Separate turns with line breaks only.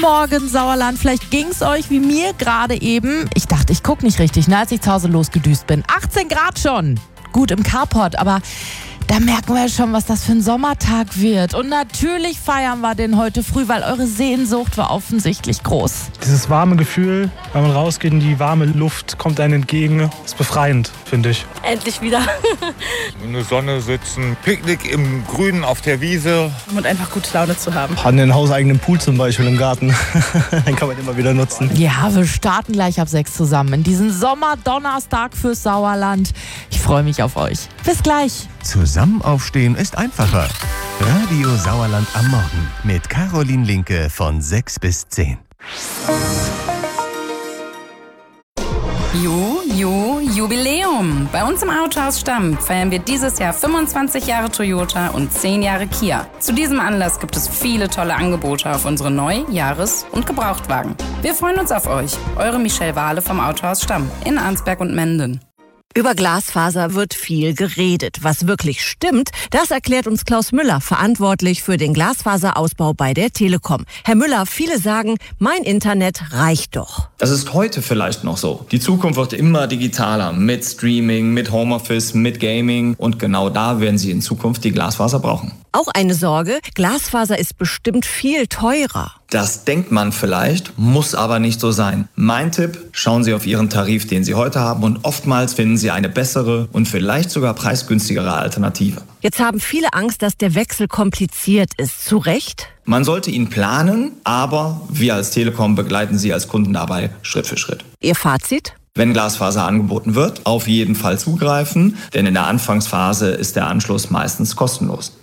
Morgen, Sauerland. Vielleicht ging's euch wie mir gerade eben. Ich dachte, ich guck nicht richtig, als ich zu Hause losgedüst bin. 18 Grad schon. Gut im Carport, aber da merken wir schon, was das für ein Sommertag wird. Und natürlich feiern wir den heute früh, weil eure Sehnsucht war offensichtlich groß.
Dieses warme Gefühl, wenn man rausgeht in die warme Luft, kommt einem entgegen, ist befreiend, finde ich.
Endlich wieder.
In der Sonne sitzen, Picknick im Grünen auf der Wiese.
Und einfach gute Laune zu haben.
Hat einen hauseigenen Pool zum Beispiel im Garten. Den kann man immer wieder nutzen.
Ja, wir starten gleich ab 6 zusammen in diesen Sommerdonnerstag fürs Sauerland. Ich freue mich auf euch. Bis gleich.
Zusammen aufstehen ist einfacher. Radio Sauerland am Morgen mit Caroline Linke von 6 bis 10.
Jubiläum. Bei uns im Autohaus Stamm feiern wir dieses Jahr 25 Jahre Toyota und 10 Jahre Kia. Zu diesem Anlass gibt es viele tolle Angebote auf unsere Neu-, Jahres- und Gebrauchtwagen. Wir freuen uns auf euch. Eure Michelle Wahle vom Autohaus Stamm in Arnsberg und Menden.
Über Glasfaser wird viel geredet. Was wirklich stimmt, das erklärt uns Klaus Müller, verantwortlich für den Glasfaserausbau bei der Telekom. Herr Müller, viele sagen, mein Internet reicht doch.
Das ist heute vielleicht noch so. Die Zukunft wird immer digitaler mit Streaming, mit Homeoffice, mit Gaming und genau da werden Sie in Zukunft die Glasfaser brauchen.
Auch eine Sorge, Glasfaser ist bestimmt viel teurer.
Das denkt man vielleicht, muss aber nicht so sein. Mein Tipp, schauen Sie auf Ihren Tarif, den Sie heute haben und oftmals finden Sie eine bessere und vielleicht sogar preisgünstigere Alternative.
Jetzt haben viele Angst, dass der Wechsel kompliziert ist. Zu Recht?
Man sollte ihn planen, aber wir als Telekom begleiten Sie als Kunden dabei Schritt für Schritt.
Ihr Fazit?
Wenn Glasfaser angeboten wird, auf jeden Fall zugreifen, denn in der Anfangsphase ist der Anschluss meistens kostenlos.